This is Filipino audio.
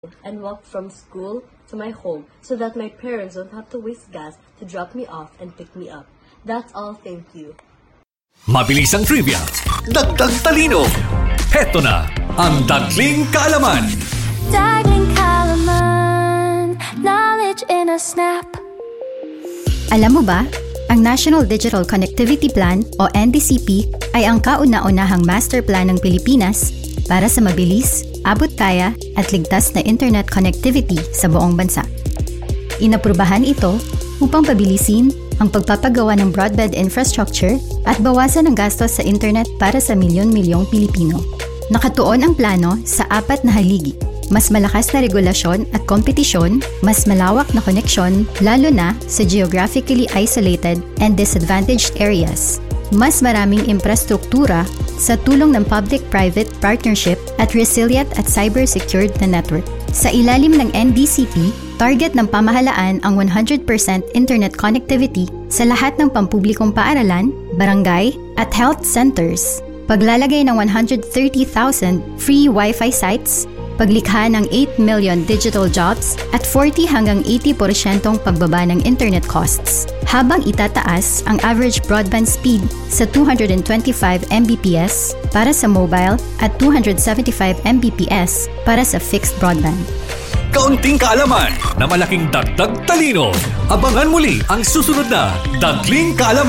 and walk from school to my home so that my parents don't have to waste gas to drop me off and pick me up. That's all, thank you. Mabilis ang trivia, dagdag talino. Heto na ang Dagling Kaalaman. Dagling Kaalaman, knowledge in a snap. Alam mo ba, ang National Digital Connectivity Plan o NDCP ay ang kauna-unahang master plan ng Pilipinas para sa mabilis, abot-kaya at ligtas na internet connectivity sa buong bansa. Inaprubahan ito upang pabilisin ang pagpapagawa ng broadband infrastructure at bawasan ang gastos sa internet para sa milyon-milyong Pilipino. Nakatuon ang plano sa 4 na haligi. Mas malakas na regulasyon at kompetisyon, mas malawak na koneksyon, lalo na sa geographically isolated and disadvantaged areas. Mas maraming infrastruktura sa tulong ng public-private partnership at resilient at cyber-secured na network. Sa ilalim ng NDCP, target ng pamahalaan ang 100% internet connectivity sa lahat ng pampublikong paaralan, barangay at health centers. Paglalagay ng 130,000 free Wi-Fi sites, paglikha ng 8 million digital jobs at 40 hanggang 80% pagbaba ng internet costs, habang itataas ang average broadband speed sa 225 Mbps para sa mobile at 275 Mbps para sa fixed broadband. Kaunting kaalaman na malaking dagdag talino. Abangan muli ang susunod na Dagling Kaalaman.